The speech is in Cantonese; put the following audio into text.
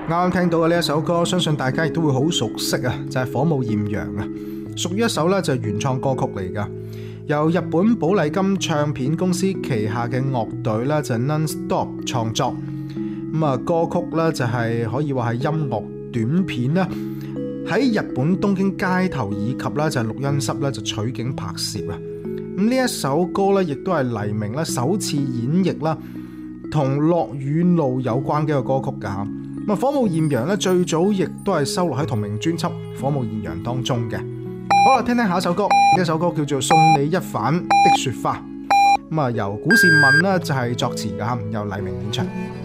啱啱聽到嘅呢一首歌，相信大家亦都會好熟悉啊，就係《火舞豔陽》啊，屬於一首咧就係原創歌曲嚟噶，由日本寶麗金唱片公司旗下嘅樂隊咧就 Non-Stop 創作。咁啊，歌曲咧就係可以話係音樂短片啦，喺日本東京街頭以及咧就係錄音室咧就取景拍攝啊。咁呢一首歌咧亦都係黎明咧首次演繹啦，同落雨路有關嘅一個歌曲噶吓。咁啊，《火舞豔陽》咧最早亦都係收錄喺同名專輯《火舞豔陽》當中嘅。好啦，聽聽下一首歌，呢一首歌叫做《送你一瓣的雪花》。咁啊，由古倩敏呢就係作詞噶吓，由黎明演唱。